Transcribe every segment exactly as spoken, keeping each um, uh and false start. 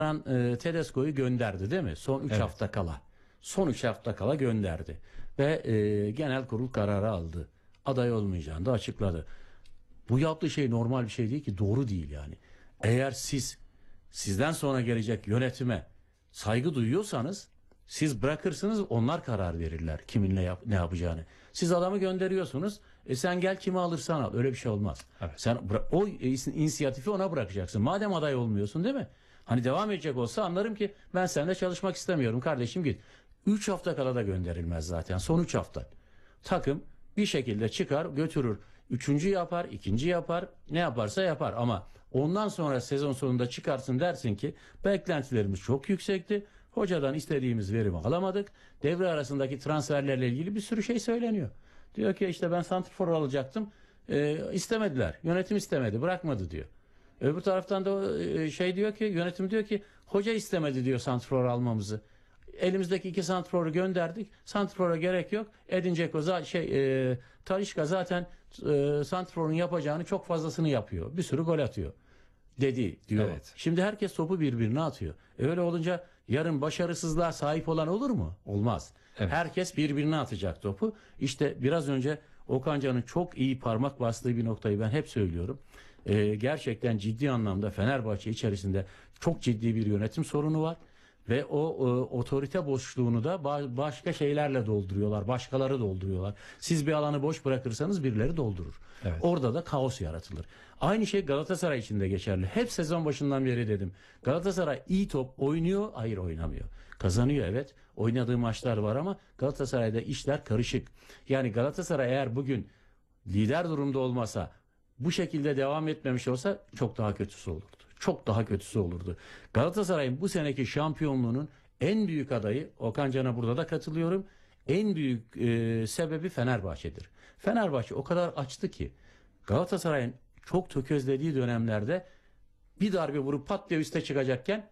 e, Tedesco'yu gönderdi değil mi? Son üç Evet. hafta kala. Son üç hafta kala gönderdi. Ve e, genel kurul kararı aldı. Aday olmayacağını da açıkladı. Bu yaptığı şey normal bir şey değil ki, doğru değil yani. Eğer siz sizden sonra gelecek yönetime saygı duyuyorsanız siz bırakırsınız, onlar karar verirler kiminle yap, ne yapacağını. Siz adamı gönderiyorsunuz. E sen gel kimi alırsan al. Öyle bir şey olmaz. Evet. Sen o inisiyatifi ona bırakacaksın. Madem aday olmuyorsun değil mi? Hani devam edecek olsa anlarım ki ben seninle çalışmak istemiyorum kardeşim, git. üç hafta kala da gönderilmez zaten. Son üç hafta. Takım bir şekilde çıkar götürür. Üçüncü yapar, ikinci yapar, ne yaparsa yapar. Ama ondan sonra sezon sonunda çıkarsın, dersin ki beklentilerimiz çok yüksekti. Hocadan istediğimiz verimi alamadık. Devre arasındaki transferlerle ilgili bir sürü şey söyleniyor. Diyor ki işte ben santrfor alacaktım. E, istemediler. Yönetim istemedi, bırakmadı diyor. Öbür taraftan da e, şey diyor ki, yönetim diyor ki hoca istemedi diyor santrfor almamızı. Elimizdeki iki santrforu gönderdik. Santrfora gerek yok. Edin Dzeko şey e, Talisca zaten e, santrforun yapacağını çok fazlasını yapıyor. Bir sürü gol atıyor dedi diyor. Evet. Şimdi herkes topu birbirine atıyor. E öyle olunca yarın başarısızlığa sahip olan olur mu? Olmaz. Evet. Herkes birbirine atacak topu. İşte biraz önce Okan Can'ın çok iyi parmak bastığı bir noktayı ben hep söylüyorum. Ee, gerçekten ciddi anlamda Fenerbahçe içerisinde çok ciddi bir yönetim sorunu var. Ve o e, otorite boşluğunu da ba- başka şeylerle dolduruyorlar. Başkaları dolduruyorlar. Siz bir alanı boş bırakırsanız birileri doldurur. Evet. Orada da kaos yaratılır. Aynı şey Galatasaray için de geçerli. Hep sezon başından beri dedim. Galatasaray iyi top oynuyor, hayır oynamıyor. Kazanıyor evet. Oynadığı maçlar var ama Galatasaray'da işler karışık. Yani Galatasaray eğer bugün lider durumda olmasa, bu şekilde devam etmemiş olsa çok daha kötüsü olurdu. Çok daha kötüsü olurdu. Galatasaray'ın bu seneki şampiyonluğunun en büyük adayı, Okan Can'a burada da katılıyorum, en büyük e, sebebi Fenerbahçe'dir. Fenerbahçe o kadar açtı ki Galatasaray'ın çok tökezlediği dönemlerde bir darbe vurup pat diye üste çıkacakken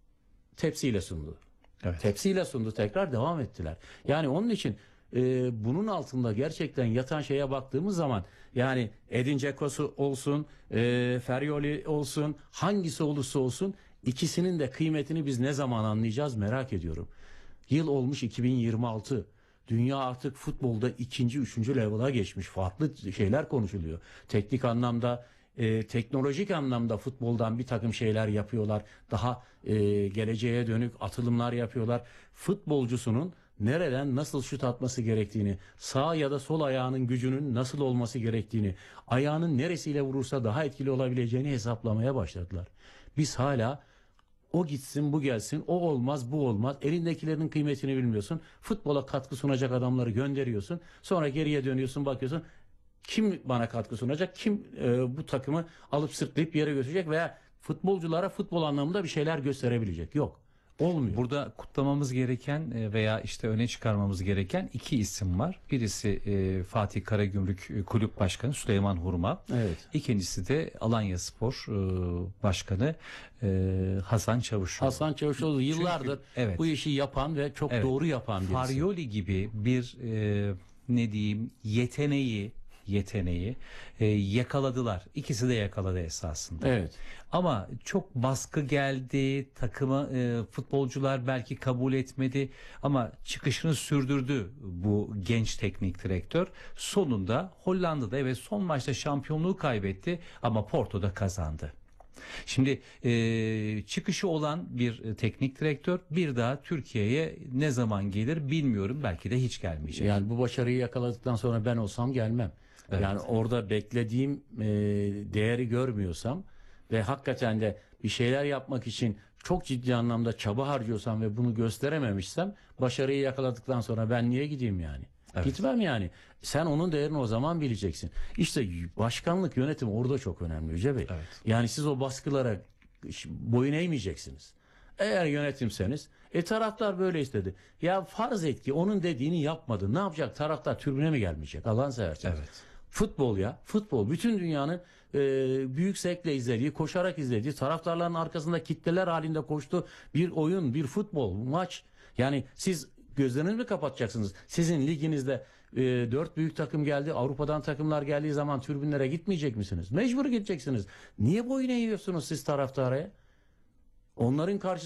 tepsiyle sundu. Evet. Tepsiyle sundu, tekrar devam ettiler. Yani onun için e, bunun altında gerçekten yatan şeye baktığımız zaman, yani Edin Dzeko'su olsun, e, Ferioli olsun, hangisi olursa olsun ikisinin de kıymetini biz ne zaman anlayacağız merak ediyorum. Yıl olmuş iki bin yirmi altı. Dünya artık futbolda ikinci, üçüncü level'a geçmiş. Farklı şeyler konuşuluyor. Teknik anlamda, e, teknolojik anlamda futboldan bir takım şeyler yapıyorlar. Daha e, geleceğe dönük atılımlar yapıyorlar. Futbolcusunun nereden nasıl şut atması gerektiğini, sağ ya da sol ayağının gücünün nasıl olması gerektiğini, ayağının neresiyle vurursa daha etkili olabileceğini hesaplamaya başladılar. Biz hala o gitsin bu gelsin, o olmaz bu olmaz, elindekilerin kıymetini bilmiyorsun, futbola katkı sunacak adamları gönderiyorsun, sonra geriye dönüyorsun, bakıyorsun kim bana katkı sunacak, kim e, bu takımı alıp sırtlayıp bir yere götürecek veya futbolculara futbol anlamında bir şeyler gösterebilecek, yok. Olmuyor. Burada kutlamamız gereken e, veya işte öne çıkarmamız gereken iki isim var. Birisi e, Fatih Karagümrük e, Kulüp Başkanı Süleyman Hurma. Evet. İkincisi de Alanyaspor e, Başkanı e, Hasan Çavuşoğlu. Hasan Çavuşoğlu yıllardır Çünkü, evet. bu işi yapan ve çok Evet. doğru yapan birisi. Farioli gibi bir e, ne diyeyim yeteneği yeteneği e, yakaladılar. İkisi de yakaladı esasında. Evet. Ama çok baskı geldi. Takımı e, futbolcular belki kabul etmedi ama çıkışını sürdürdü bu genç teknik direktör. Sonunda Hollanda'da evet son maçta şampiyonluğu kaybetti ama Porto'da kazandı. Şimdi e, çıkışı olan bir e, teknik direktör bir daha Türkiye'ye ne zaman gelir bilmiyorum. Belki de hiç gelmeyecek. Yani bu başarıyı yakaladıktan sonra ben olsam gelmem. Evet. Yani orada beklediğim e, değeri görmüyorsam ve hakikaten de bir şeyler yapmak için çok ciddi anlamda çaba harcıyorsam ve bunu gösterememişsem, başarıyı yakaladıktan sonra ben niye gideyim yani? Evet. Gitmem yani. Sen onun değerini o zaman bileceksin. İşte başkanlık, yönetim orada çok önemli Yüce Bey. Evet. Yani siz o baskılara boyun eğmeyeceksiniz. Eğer yönetimseniz, e taraftar böyle istedi. Ya farz et ki onun dediğini yapmadı. Ne yapacak? Taraftar tribüne mi gelmeyecek? Allah'ını seversen. Evet. Futbol ya. Futbol. Bütün dünyanın e, büyük zevkle izlediği, koşarak izlediği, taraftarların arkasında kitleler halinde koştuğu bir oyun, bir futbol, maç. Yani siz gözlerinizi mi kapatacaksınız? Sizin liginizde e, dört büyük takım geldi. Avrupa'dan takımlar geldiği zaman tribünlere gitmeyecek misiniz? Mecbur gideceksiniz. Niye boyun eğiyorsunuz siz taraftara? Onların karşısında